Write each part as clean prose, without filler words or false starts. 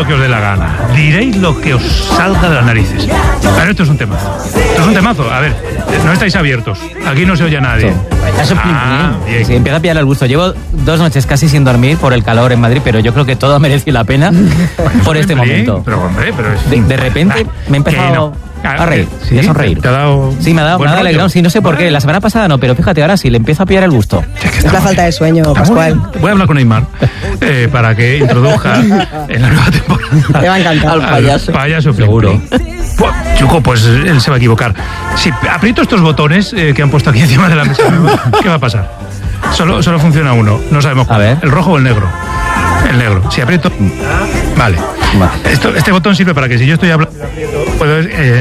lo que os dé la gana, diréis lo que os salga de las narices. Pero esto es un temazo. Esto es un temazo. A ver, no estáis abiertos. Aquí no se oye a nadie. Eso bien. Sí, empieza a pillar el gusto. Llevo 2 noches casi sin dormir por el calor en Madrid, pero yo creo que todo ha merecido la pena por este momento. Pero hombre, de repente me he empezado a reír, ¿sí? a sonreír. ¿Te ha dado? Sí, me ha dado alegrón, sí, no sé por qué. La semana pasada no, pero fíjate, ahora sí, le empiezo a pillar el gusto. Es la falta de sueño, Pascual. Voy a hablar con Neymar para que introduzca en la nueva temporada. Te va a encantar. Al payaso seguro. Chuco, pues él se va a equivocar. Si aprieto estos botones que han puesto aquí encima de la mesa, ¿qué va a pasar? Solo funciona uno, no sabemos cuál. A ver. ¿El rojo o el negro? El negro. Si aprieto... Vale. Este botón sirve para que si yo estoy hablando... puedo...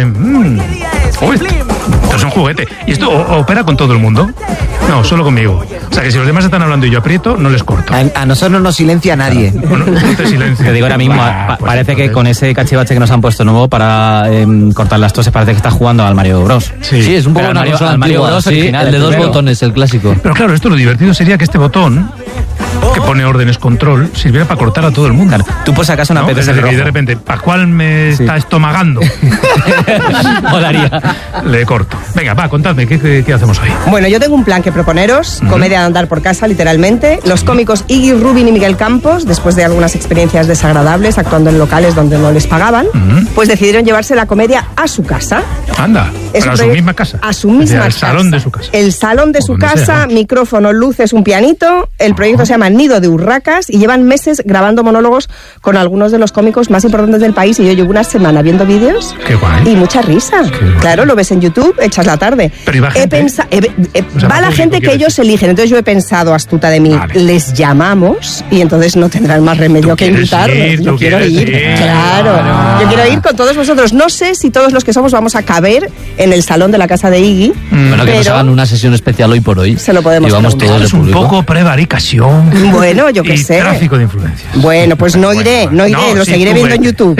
esto es un juguete. ¿Y esto opera con todo el mundo? No, solo conmigo. O sea que si los demás están hablando y yo aprieto, no les corto. A nosotros no nos silencia nadie. Bueno, te silencio. Te digo ahora mismo, parece que con ese cachivache que nos han puesto nuevo para cortar las toses, parece que está jugando al Mario Bros. Sí, es un poco al Mario Bros original, el de 2 botones, el clásico. Pero claro, esto lo divertido sería que este botón, que pone órdenes control, sirviera para cortar a todo el mundo. Tú por si acaso una ¿no? app Es decir, que de repente, ¿Pascual me está estomagando? Molaría. Le corto. Venga, contadme, ¿qué hacemos hoy? Bueno, yo tengo un plan que proponeros, comedia de andar por casa, literalmente. Los cómicos Iggy Rubin y Miguel Campos, después de algunas experiencias desagradables actuando en locales donde no les pagaban, pues decidieron llevarse la comedia a su casa. Anda, a su misma casa. A su misma casa. El salón de su casa. El salón de su casa, micrófono, luces, un pianito. El proyecto se llama Nido de Urracas y llevan meses grabando monólogos con algunos de los cómicos más importantes del país y yo llevo una semana viendo vídeos. Qué guay. Y mucha risa. Claro, lo ves en YouTube, echas la tarde. Pero iba gente. Va la gente que ellos eligen. Entonces yo he pensado, astuta de mí, les llamamos y entonces no tendrán más remedio que invitarnos. Yo quiero ir. Claro. Yo quiero ir con todos vosotros. No sé si todos los que somos vamos a caber en el salón de la casa de Iggy. Bueno, que nos hagan una sesión especial hoy por hoy. Se lo podemos y vamos todos de es un poco prevaricación. Bueno, yo qué sé. Tráfico de influencias. Bueno, pues no iré, lo seguiré viendo en YouTube.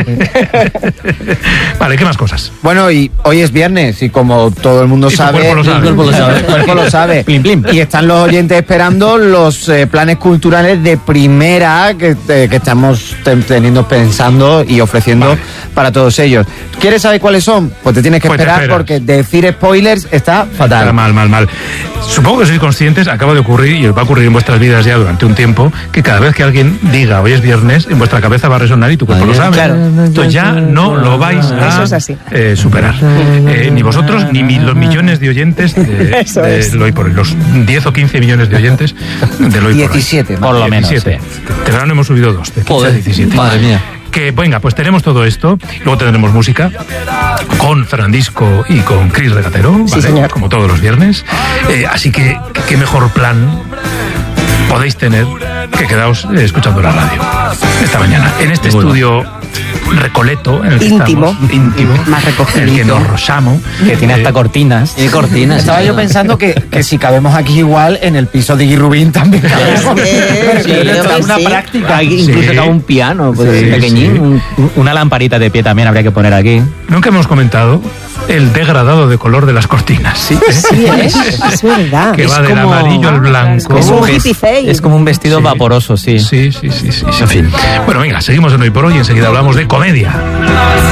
Vale, ¿qué más cosas? Bueno, y hoy es viernes y como todo el mundo sabe, el cuerpo lo sabe. Plim, plim. Y están los oyentes esperando los planes culturales de primera que estamos pensando y ofreciendo para todos ellos. ¿Quieres saber cuáles son? Pues te tienes que esperar porque decir spoilers está fatal. Está mal. Supongo que sois conscientes, acaba de ocurrir y va a ocurrir en vuestras vidas ya durante un tiempo, que cada vez que alguien diga hoy es viernes, en vuestra cabeza va a resonar y tu cuerpo lo sabe. Claro. Entonces ya no lo vais a superar. Ni vosotros, ni los millones de oyentes de Hoy por Hoy. Los 10 o 15 millones de oyentes de Hoy por Hoy. 17, por lo menos. 17. De verdad no hemos subido 2, de 15 a 17. Madre mía. Que venga, pues tenemos todo esto, luego tendremos música con Fernandisco y con Cris Regatero, ¿vale? Sí, señor. Como todos los viernes. Así que qué mejor plan podéis tener que quedaos escuchando la radio esta mañana. En este estudio recoleto, en el que íntimo, más recogido, en el que nos rozamos, que tiene hasta cortinas. Y cortinas. Estaba yo pensando que si cabemos aquí igual, en el piso de Iggy Rubin también cabemos. Una práctica, incluso cabe un piano pequeñín. Una lamparita de pie también habría que poner aquí. Nunca hemos comentado el degradado de color de las cortinas. Sí, es verdad. Que va del amarillo al blanco. Es un hippie face. Es como un vestido vaporoso, sí. Sí. En fin. Bueno, venga, seguimos en Hoy por Hoy y enseguida hablamos de comedia.